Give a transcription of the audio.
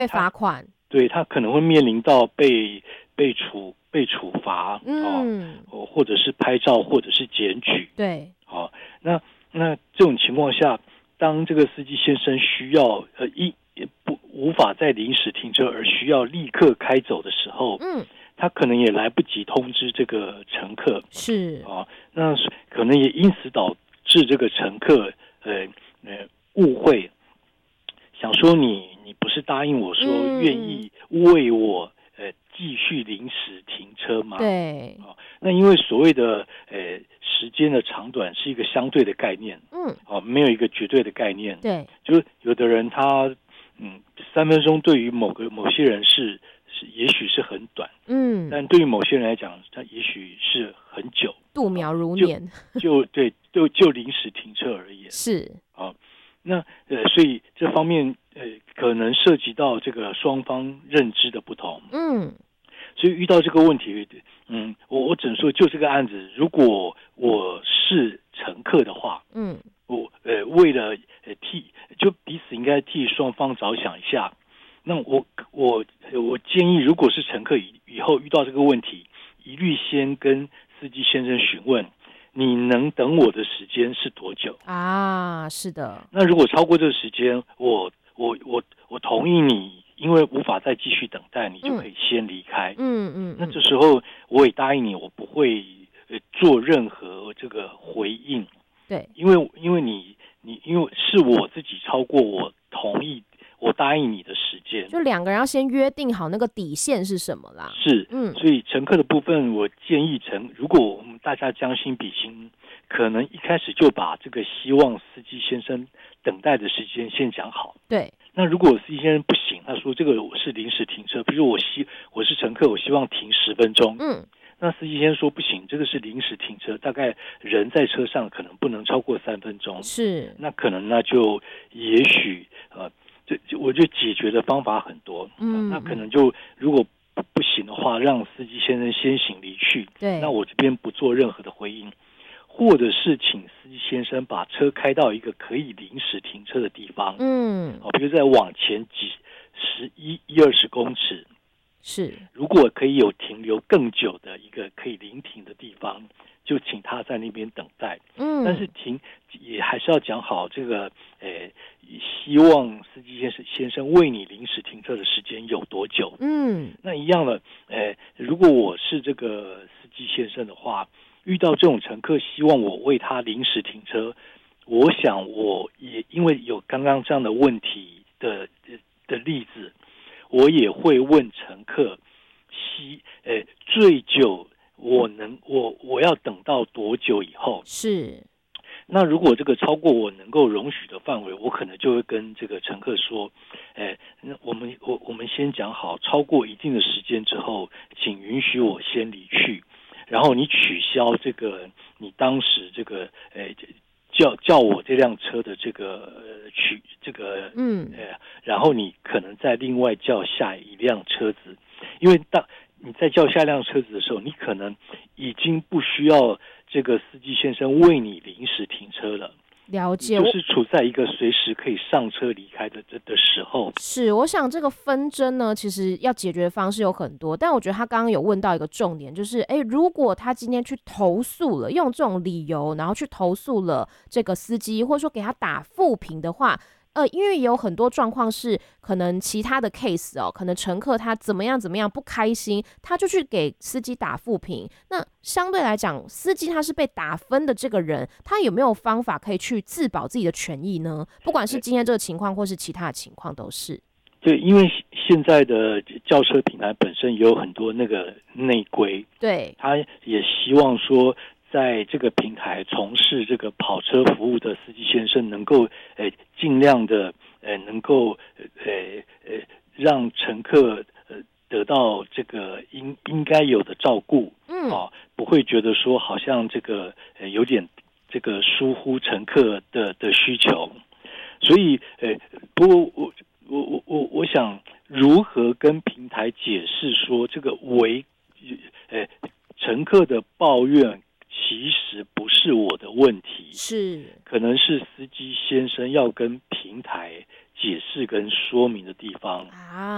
被罚款， 对，他可能会面临到被处罚或者是拍照，或者是检举。 对， 那这种情况下，当这个司机先生需要无法再临时停车而需要立刻开走的时候，他可能也来不及通知这个乘客， 是那可能也因此导致这个乘客误会，想说你不是答应我说愿意为我继续临时停车吗？ 对， 那因为所谓的时间的长短是一个相对的概念，没有一个绝对的概念， 对， 就是有的人他3分钟对于某些人是也许是很短，但对于某些人来讲，他也许是很久， 度秒如年， 就临时停车而已， 是那所以这方面可能涉及到这个双方认知的不同，所以遇到这个问题，我只能说就这个案子，如果我是乘客的话，我为了就彼此应该替双方着想一下。那我建议，如果是乘客以后遇到这个问题，一律先跟司机先生询问，你能等我的时间是多久啊？是的。 那如果超过这个时间，我同意你，因为无法再继续等待，你就可以先离开。那这时候我也答应你，我不会做任何这个回应。 对， 因为你因为是我自己超过我同意我答应你的时间， 就两个人要先约定好那个底线是什么啦。 是，所以乘客的部分，我建议如果我们大家将心比心，可能一开始就把这个希望司机先生等待的时间先讲好。 对， 那如果司机先生不行，他说这个我是临时停车，比如我是乘客，我希望停10分钟。那司机先生说不行，这个是临时停车，大概人在车上可能不能超过3分钟。 是， 那可能那就也许我觉得解决的方法很多。那可能就如果不行的话，让司机先生先行离去。 对， 那我这边不做任何的回应，或者是请司机先生把车开到一个可以临时停车的地方。比如再往前20公尺。 是， 如果可以有停留更久的一个可以临停的地方，就请他在那边等待。但是也还是要讲好这个，希望司机先生为你临时停车的时间有多久？那一样的，如果我是这个司机先生的话，遇到这种乘客希望我为他临时停车，我想我也因为有刚刚这样的问题的例子。我也会问乘客，最久我要等到多久以后？ 是。 那如果这个超过我能够容许的范围，我可能就会跟这个乘客说，那我们先讲好，超过一定的时间之后，请允许我先离去，然后你取消这个你当时这个叫我这辆车的这个然后你可能再另外叫下一辆车子，因为当你在叫下一辆车子的时候，你可能已经不需要这个司机先生为你临时停车了。 了解， 就是处在一个随时可以上车离开的时候。 是，我想这个纷争呢，其实要解决的方式有很多，但我觉得他刚刚有问到一个重点，就是如果他今天去投诉了，用这种理由，然后去投诉了这个司机，或者说给他打负评的话。因为也有很多状况是可能其他的 case 可能乘客他怎么样不开心，他就去给司机打负评。那相对来讲，司机他是被打分的这个人，他有没有方法可以去自保自己的权益呢？不管是今天这个情况，或是其他的情况，都是。 对，因为现在的轿车品牌本身也有很多那个内规， 对， 他也希望说。在这个平台从事这个跑车服务的司机先生，能够尽量的能够让乘客得到这个应该有的照顾，不会觉得说好像这个有点这个疏忽乘客的需求，所以不过我想如何跟平台解释说这个乘客的抱怨。其实不是我的问题， 是可能是司机先生要跟平台解释跟说明的地方啊。